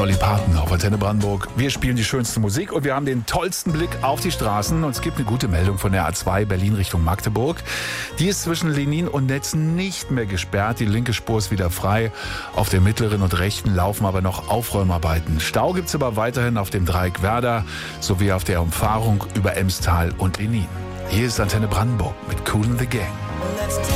Dolly Parton auf Antenne Brandenburg. Wir spielen die schönste Musik und wir haben den tollsten Blick auf die Straßen. Und es gibt eine gute Meldung von der A2 Berlin Richtung Magdeburg. Die ist zwischen Lenin und Netz nicht mehr gesperrt. Die linke Spur ist wieder frei. Auf der mittleren und rechten laufen aber noch Aufräumarbeiten. Stau gibt es aber weiterhin auf dem Dreieck Werder sowie auf der Umfahrung über Emstal und Lenin. Hier ist Antenne Brandenburg mit Kool and the Gang.